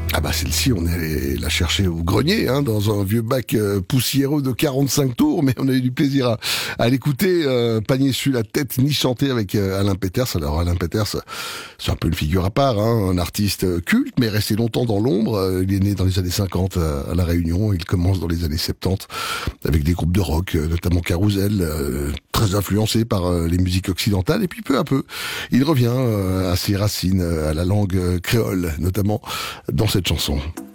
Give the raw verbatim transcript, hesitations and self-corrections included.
Ah bah celle-ci, on est allé la chercher au grenier, hein, dans un vieux bac euh, poussiéreux de quarante-cinq tours, mais on a eu du plaisir à, à l'écouter, euh, panier sur la tête, ni chanter avec euh, Alain Peters. Alors Alain Peters, c'est un peu une figure à part, hein, un artiste culte, mais resté longtemps dans l'ombre. Il est né dans les années cinquante à, à La Réunion, il commence dans les années soixante-dix avec des groupes de rock, notamment Carousel, euh, très influencé par euh, les musiques occidentales, et puis peu à peu, il revient euh, à ses racines, à la langue créole, notamment dans cette chanson.